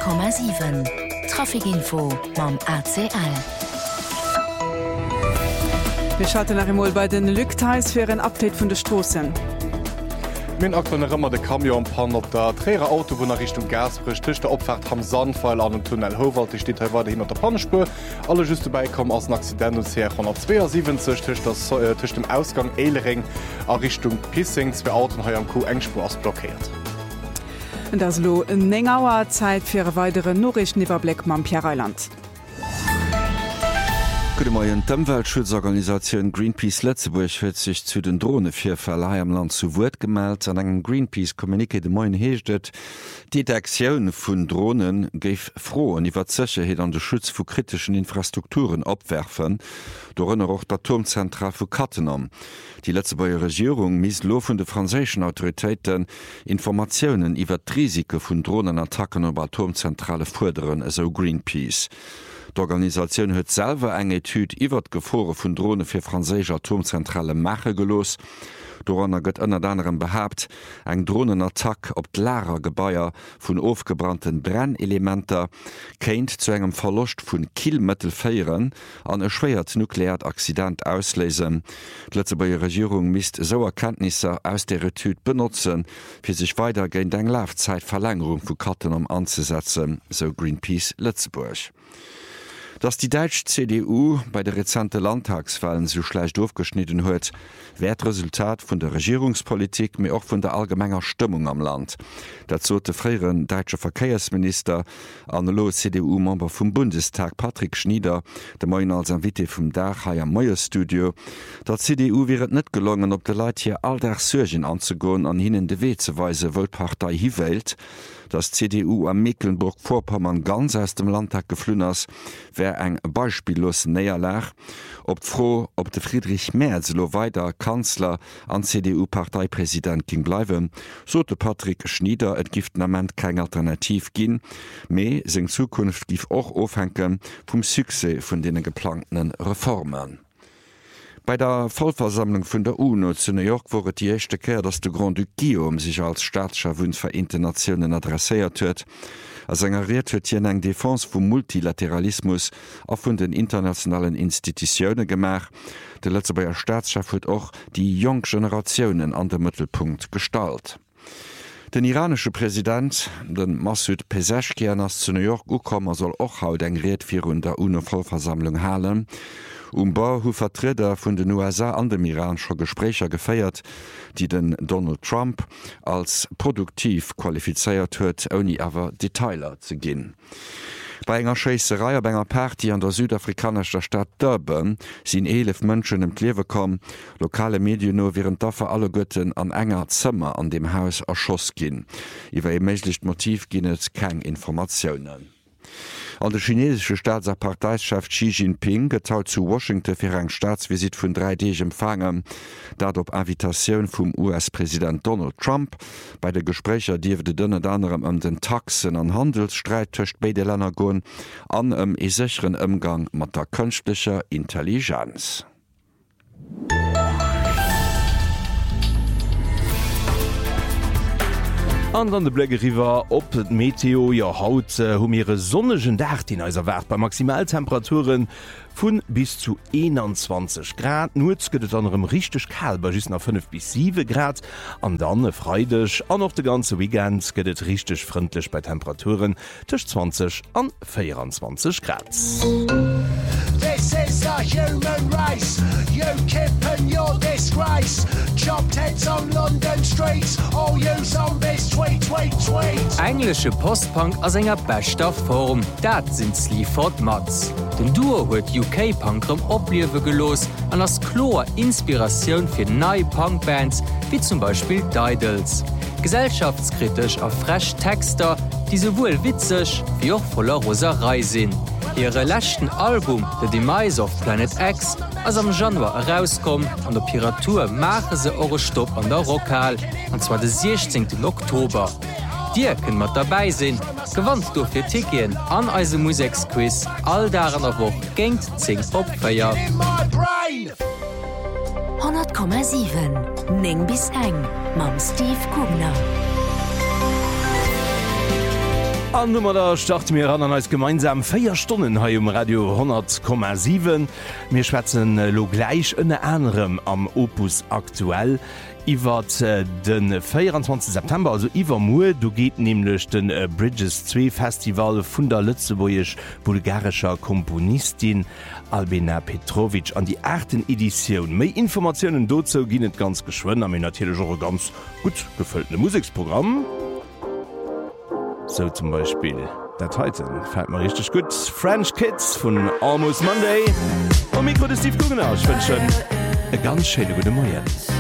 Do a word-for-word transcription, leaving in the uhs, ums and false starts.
Komma sieben Trafikinfo mam A C L. Wir schalten nach einmal bei den Lückteils für ein Update von der Straßen. Min aktuelle Rëmmer de Kamion pan op der Träger Auto wo nach Richtung Gasbrich tisch der Opfahrt am Sandfall an dem Tunnel Howald steht war hin der Pannespur. Alle just vorbeikommen aus Accident und sehr von zweihundertsiebzig tisch das äh, tisch dem Ausgang Ehlering a Richtung Pissing zwei Autos ha am Ku engspur aus blockiert. Das lo en engauer Zeit fir weitere Norrichtenwerblick mam Pierreiland. D'Umweltschutzorganisation Greenpeace Lettzeburg huet sich zu den Drohnevierfälle am Land zu Wort gemeldt. An engem Greenpeace-Kommuniké de Moin heeschtet, die Detektionun vun Drohnen géif froh an iwwer Zëcherheet an de Schutz vu kritischen Infrastrukturen opwerfen, dorënner och d'Atomzentral vu Kattenam. Die Lettzeburger Regierung mies lo vun de franzéschen Autoritéiten Informationoen iwwer d'Risike vun Drohnenattacken op Atomzentrale forderen, eso Greenpeace. D'Organisationun huet selwer eng Etyd iwwer d'Gefore vun Drohne fir franzésch Atomzentrale Mache gelos. Doranner gëtt ënner anderem behabt, eng Drohnenattack op d'Larer Gebaier vun ofgebrannten Brennelementer kéint zu engem Verlocht vun Kielmëttel féieren an e schwéiert nukleert Accident auslesen. D'Lettzeburger Regierung mist so Erkenntnisse aus der Etyd benutzen, fir sich weiter géint eng Laufzeitverlängerung vu Kattenam anzusetzen, so Greenpeace Lettzeburg. Dass die deutsche C D U bei der rezente Landtagswahlen so schlecht aufgeschnitten huet, wär Resultat von der Regierungspolitik mir auch von der allgemeiner Stimmung am Land. Dazu der früheren deutsche Verkehrsminister anlo C D U-Member vom Bundestag Patrick Schnieder, der Moin als Invité vom Dach ha am Meierstudio, der C D U wäret net gelungen, op de Leiit hier all der Surgen anzugehen, an ihnen de Weh zu weise Weltpartei hiwelt. Das C D U am Mecklenburg-Vorpommern ganz aus dem Landtag geflühen ass, wär eng beispiellos näher lag. Ob froh, ob de Friedrich Merz lo weiter Kanzler an C D U-Parteipräsident ging bleiwen, so de Patrick Schnieder et Giftnament kein Alternativ ginn, me seg Zukunft gif och ofhenken vum Suse vun denen geplanten Reformen. Bei der Vollversammlung vun der UNO zu New York wurdet die echte Kehr, dass de Grand Duc Guillaume sich als Staatschefin Vereinten Nationen adressiert huet. Als engagiert huet hien eng Defense vum Multilateralismus a vun den internationalen Institutionioune gemach. De Lettzeburger Staatschef huet och die jong Generationen an den Mittelpunkt gestalt. Den iranische Präsident, den Massoud Pezeshkian, ass zu New York ukommer soll och haut eng Red virun der UNO-Vollversammlung halen. Umbar hu Vertreter vun den U S A an dem Iran scho Gesprächer geféiert, die den Donald Trump als produktiv qualifiziert huet, oni awer Detailer ze ginn. Bei enger Scheisserei bei enger Party an der südafrikanischer Stadt Durban sinn elef Mënschen em Klewe kom, lokale Medien wären dafür alle Götten an enger Zimmer an dem Haus erschoss ginn. Iwer e méiglicht Motiv ginnet keng Informationoen. An der chinesische Staatsparteichef Xi Jinping getaut zu Washington fir eng Staatsvisit vun drei Deg empfangen, dat op Invitationun vum U S-Präsident Donald Trump. Bei de Gesprächer diewe dënne anderem ëm den Taxen an Handelsstreit töcht beide Länder goen an ëm e sicheren Umgang mat der künstlicher Intelligenz. An an de Bläggeriwer op et Meteo ja haut hum ihre sonnegen Dach in eiser Wert bei Maximaltemperaturen vun bis zu einundzwanzig Grad. Nuz gëtt anderem richtig kal bei just nach fünf bis sieben Grad. An dann freidech an noch de ganze Weekend gëtt richtig freundlich bei Temperaturen zwischen zwanzig an vierundzwanzig Grad. This is the human race. You kip and your disgrace. Chopped heads on London streets. All you zombies tweet, tweet, tweet. Englische Postpunk as enger bester Form. Dat sind Sleaford Mods. Den Duo huet U K-Punkrom opliewe gelos an as Chlor Inspirationun fir neue Punkbands wie zum Beispiel Didals. Gesellschaftskritisch a fresh Texter, die sowohl witzig wie auch voller Roserei sind. Ihre letzten Album The Demise of Planet X als am Januar herauskom an der Piratur mache se eure Stopp an der Rockhall, und zwar den sechzehnten Oktober. Dir können mat dabei sinn, gewandt durch fir Tikien an eise Musiksquiz all daran a woch géint zing opfeier. hundert Komma sieben Neng bis eng mam Steve Kugner. An Nummer da start mir an an als gemeinsam feier Stunden ha um Radio hundert Komma sieben. Mir schwätzen äh, lo gleich ënne anderem am Opus aktuell. Iwer äh, den vierundzwanzigsten September, also iwwer Mu, du geht nämlich den äh, Bridges zwei Festival vun der Lützeburgisch bulgarischer Komponistin Albina Petrovic an die achten Edition. Mei Informationen dazu gi net ganz geschwonnen, am natürlich auch ganz gut gefülltene Musiksprogramm. So zum Beispiel der Titan fällt mir richtig gut. French Kids von Almost Monday. Und Mikro des Steve Guggenau. Ich wünsche eine ganz schöne gute Morgen.